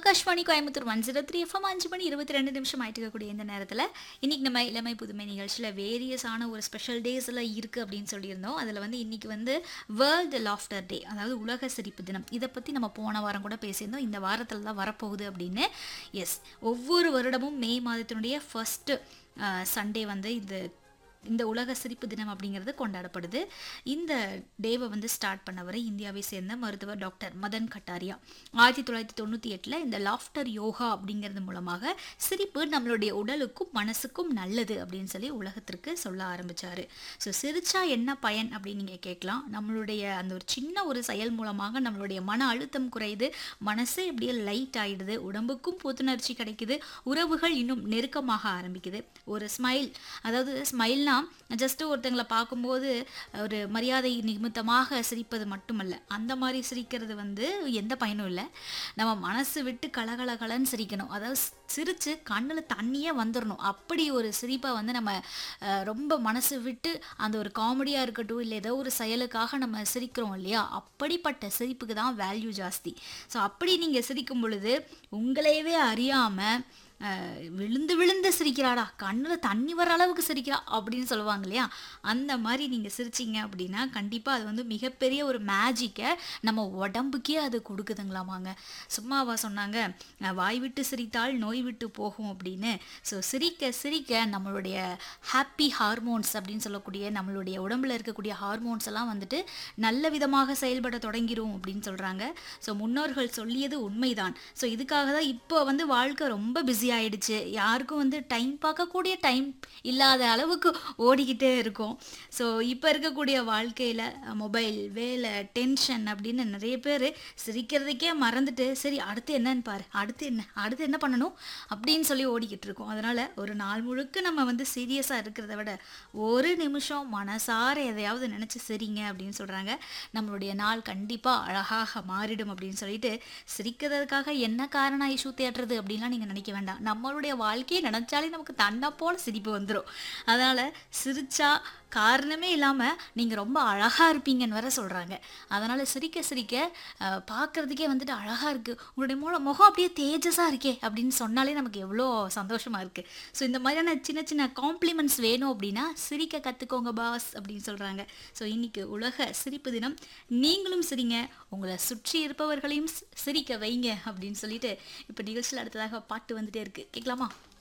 Akashvani Coimbatore 103 FM 5 மணி 22 நிமிஷம் ஆயிட்டு இருக்கக்கூடிய இந்த நேரத்தில் இன்னைக்கு நம்ம இளமை புதுமை நிகழ்ச்சியில் வேரியஸான ஒரு ஸ்பெஷல் டேஸ் எல்லாம் இருக்குது அப்படின்னு சொல்லியிருந்தோம். அதில் வந்து இன்னைக்கு வந்து வேர்ல்டு லாஃப்டர் டே, அதாவது உலக சிரிப்பு தினம். இதை பற்றி நம்ம போன வாரம் கூட பேசியிருந்தோம். இந்த வாரத்தில் தான் வரப்போகுது அப்படின்னு. எஸ், ஒவ்வொரு வருடமும் மே மாதத்தினுடைய ஃபர்ஸ்ட் சண்டே வந்து இந்த உலக சிரிப்பு தினம் அப்படிங்கிறது கொண்டாடப்படுது. இந்த டேவை வந்து ஸ்டார்ட் பண்ணவர் இந்தியாவை சேர்ந்த மருத்துவர் டாக்டர் மதன் கட்டாரியா 1998 இந்த லாஃப்டர் யோகா அப்படிங்கிறது மூலமாக சிரிப்பு நம்மளுடைய உடலுக்கும் மனசுக்கும் நல்லது அப்படின்னு சொல்லி உலகத்திற்கு சொல்ல ஆரம்பிச்சாரு. ஸோ சிரிச்சா என்ன பயன் அப்படின்னு நீங்கள் கேட்கலாம். நம்மளுடைய அந்த ஒரு சின்ன ஒரு செயல் மூலமாக நம்மளுடைய மன அழுத்தம் குறையுது, மனசே இப்படியே லைட் ஆயிடுது, உடம்புக்கும் புத்துணர்ச்சி கிடைக்குது, உறவுகள் இன்னும் நெருக்கமாக ஆரம்பிக்குது. ஒரு ஸ்மைல், அதாவது ஸ்மைல்னா ஜஸ்ட் ஒருத்தங்களை பார்க்கும்போது ஒரு மரியாதை நிமித்தமாக சிரிப்பது மட்டுமல்ல, அந்த மாதிரி சிரிக்கிறது வந்து எந்த பயனும் இல்லை. நம்ம மனசு விட்டு கலகலகலன்னு சிரிக்கணும். அதாவது சிரித்து கண்ணில் தண்ணியே வந்துடணும். அப்படி ஒரு சிரிப்பை வந்து நம்ம ரொம்ப மனசு விட்டு அந்த ஒரு காமெடியாக இருக்கட்டும், இல்லை ஏதோ ஒரு செயலுக்காக நம்ம சிரிக்கிறோம் இல்லையா, அப்படிப்பட்ட சிரிப்புக்கு தான் வேல்யூ ஜாஸ்தி. ஸோ அப்படி நீங்கள் சிரிக்கும் பொழுது உங்களையவே அறியாமல் விழுந்து விழுந்து சிரிக்கிறாடா, கண்ணில் தண்ணி வர அளவுக்கு சிரிக்கிறா அப்படின்னு சொல்லுவாங்க இல்லையா, அந்த மாதிரி நீங்கள் சிரிச்சிங்க அப்படின்னா கண்டிப்பாக அது வந்து மிகப்பெரிய ஒரு மேஜிக்கை நம்ம உடம்புக்கே அது கொடுக்குதுங்களாமாங்க. சும்மாவா சொன்னாங்க, வாய் விட்டு சிரித்தால் நோய் விட்டு போகும் அப்படின்னு. ஸோ சிரிக்க சிரிக்க நம்மளுடைய ஹாப்பி ஹார்மோன்ஸ் அப்படின்னு சொல்லக்கூடிய நம்மளுடைய உடம்புல இருக்கக்கூடிய ஹார்மோன்ஸ் எல்லாம் வந்துட்டு நல்ல விதமாக செயல்பட தொடங்கிரும் அப்படின்னு சொல்கிறாங்க. ஸோ முன்னோர்கள் சொல்லியது உண்மைதான். ஸோ இதுக்காக தான் இப்போ வந்து வாழ்க்கை ரொம்ப பிஸி ஆயிடுச்சு. யாருக்கும் வந்து டைம் பார்க்கக்கூடிய டைம் இல்லாத அளவுக்கு ஓடிக்கிட்டே இருக்கும். ஸோ இப்போ இருக்கக்கூடிய வாழ்க்கையில் மொபைல், வேலை, டென்ஷன் அப்படின்னு நிறைய பேர் சிரிக்கிறதுக்கே மறந்துட்டு சரி அடுத்து என்னன்னு பாரு, அடுத்து என்ன பண்ணணும் அப்படின்னு சொல்லி ஓடிக்கிட்டு இருக்கோம். அதனால் ஒரு நாள் முழுக்க நம்ம வந்து சீரியஸாக இருக்கிறத விட ஒரு நிமிஷம் மனசார எதையாவது நினச்சி சிரிங்க அப்படின்னு சொல்கிறாங்க. நம்மளுடைய நாள் கண்டிப்பாக அழகாக மாறிடும் அப்படின்னு சொல்லிட்டு, சிரிக்கிறதுக்காக என்ன காரணம் இஷ்யூ தேடுறது அப்படின்லாம் நீங்கள் நினைக்க வேண்டாம். நம்மளுடைய வாழ்க்கையை நினச்சாலே நமக்கு தன்னை போல சிரிப்பு வந்துடும். அதனால் சிரிச்சா காரணமே இல்லாமல் நீங்கள் ரொம்ப அழகாக இருப்பீங்கன்னு வேற சொல்கிறாங்க. அதனால் சிரிக்க சிரிக்க பார்க்குறதுக்கே வந்துட்டு அழகாக இருக்குது, உங்களுடைய முகம் அப்படியே தேஜஸாக இருக்கே அப்படின்னு சொன்னாலே நமக்கு எவ்வளோ சந்தோஷமாக இருக்குது. ஸோ இந்த மாதிரியான சின்ன சின்ன காம்ப்ளிமெண்ட்ஸ் வேணும் அப்படின்னா சிரிக்க கற்றுக்கோங்க பாஸ் அப்படின்னு சொல்கிறாங்க. ஸோ இன்றைக்கி உலக சிரிப்பு தினம். நீங்களும் சிரிங்க, உங்களை சுற்றி இருப்பவர்களையும் சிரிக்க வைங்க அப்படின்னு சொல்லிட்டு இப்போ நிகழ்ச்சியில் அடுத்ததாக பாட்டு வந்துட்டே இருக்குது, கேட்கலாமா?